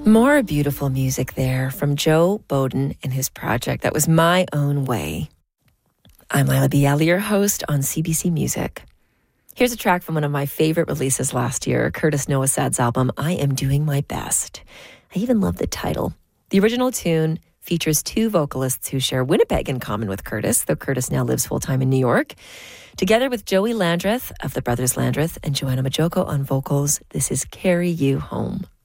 More beautiful music there from Joe Bowden and his project. That was My Own Way. I'm Lila Bialy, your host on CBC Music. Here's a track from one of my favorite releases last year, Curtis Noah Sad's album, I Am Doing My Best. I even love the title. The original tune features two vocalists who share Winnipeg in common with Curtis, though Curtis now lives full-time in New York. Together with Joey Landreth of the Brothers Landreth and Joanna Majoko on vocals, this is Carry You Home.